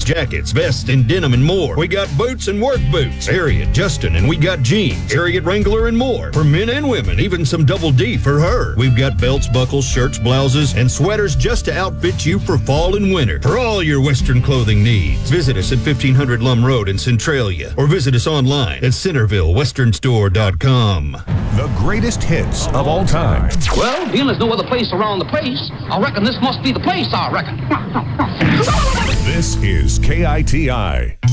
jackets, vests, and denim and more. We got boots and work boots. Harriet, Justin, and we got jeans, Harriet Wrangler, and more. For men and women, even some Double D for her. We've got belts, buckles, shirts, blouses, and sweaters just to outfit you for fall and winter. For all your Western clothing needs, visit us at 1500 Lum Road in Centralia or visit us online at CentervilleWesternStore.com. The greatest hits of all time. Well, being there's no other place around the place, I reckon this must be the place, I reckon. This is KITI.